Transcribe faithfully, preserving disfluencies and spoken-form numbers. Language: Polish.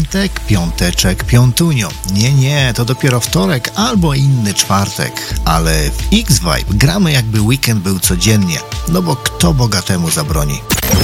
piątek, piąteczek, piątunio. Nie, nie, to dopiero wtorek albo inny czwartek. Ale w X-Vibe gramy jakby weekend był codziennie. No bo kto bogatemu zabroni?